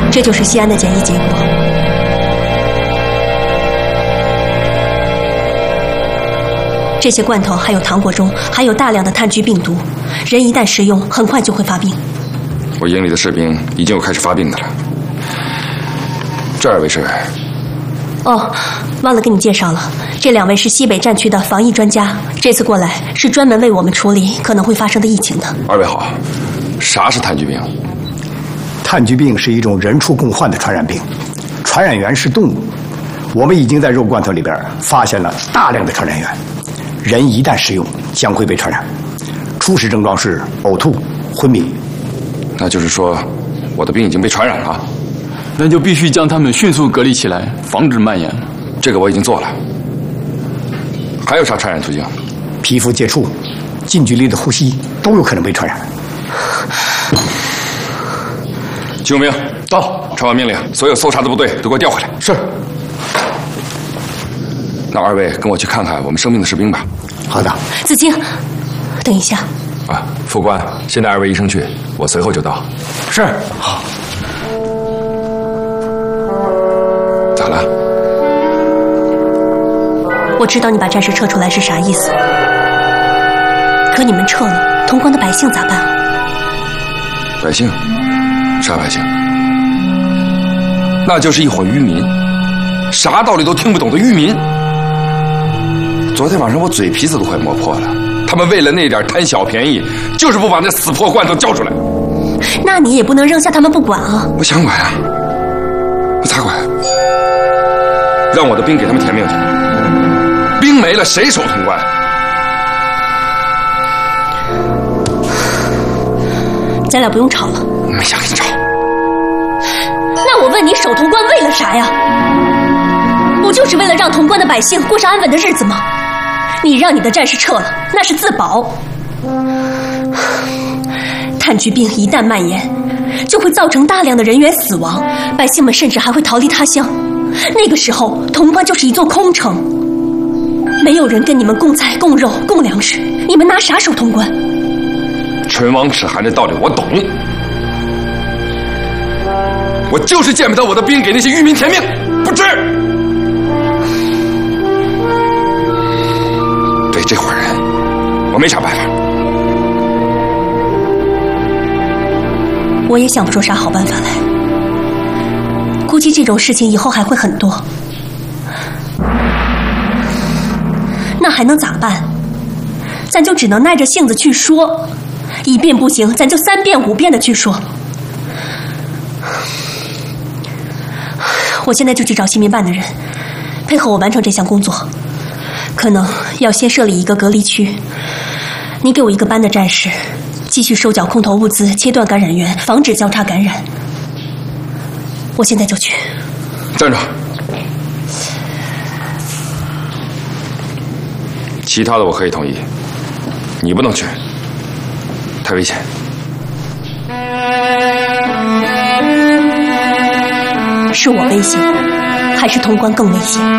这就是西安的检疫结果。这些罐头还有糖果中含有大量的炭疽病毒，人一旦食用，很快就会发病。 我营里的士兵已经有开始发病的了。这2位是？ 哦，忘了跟你介绍了，这2位是西北战区的防疫专家，这次过来是专门为我们处理可能会发生的疫情的。 2位好。啥是炭疽病？ 炭疽病是一种人畜共患的传染病，传染源是动物。我们已经在肉罐头里边发现了大量的传染源，人一旦食用将会被传染。初始症状是呕吐、昏迷。 那就是说，我的病已经被传染了。 那就必须将他们迅速隔离起来，防止蔓延。 这个我已经做了。还有啥传染途径？ 皮肤接触、近距离的呼吸都有可能被传染。 救命！到！传完命令，所有搜查的部队都给我调回来。 是。 那2位跟我去看看我们生病的士兵吧。 好的。 子清，等一下。 啊，副官，先带2位医生去，我随后就到。 是。好。 咋了？ 我知道你把战士撤出来是啥意思，可你们撤了，潼关的百姓咋办啊？ 百姓？啥百姓？那就是一伙愚民，啥道理都听不懂的愚民。昨天晚上我嘴皮子都快磨破了，他们为了那点贪小便宜，就是不把那死破罐头交出来。 那你也不能扔下他们不管啊！ 我想管啊，我咋管？让我的兵给他们填命去，兵没了谁守潼关？ 咱俩不用吵了。 没想跟你吵。 那我问你，守潼关为了啥呀？不就是为了让潼关的百姓过上安稳的日子吗？你让你的战士撤了，那是自保。炭疽病一旦蔓延，就会造成大量的人员死亡，百姓们甚至还会逃离他乡。那个时候，潼关就是一座空城，没有人跟你们共菜、共肉、共粮食，你们拿啥守潼关？ 唇亡齿寒这道理我懂，我就是见不得我的兵给那些愚民填命，不治。对这伙人，我没啥办法。 我也想不出啥好办法来，估计这种事情以后还会很多。那还能咋办？咱就只能耐着性子去说，一遍不行，咱就3遍5遍的去说。我现在就去找新民办的人，配合我完成这项工作。可能要先设立一个隔离区，你给我1个班的战士，继续收缴空投物资，切断感染源，防止交叉感染。我现在就去。 站着。其他的我可以同意，你不能去，太危险。 是我危险，还是潼关更危险？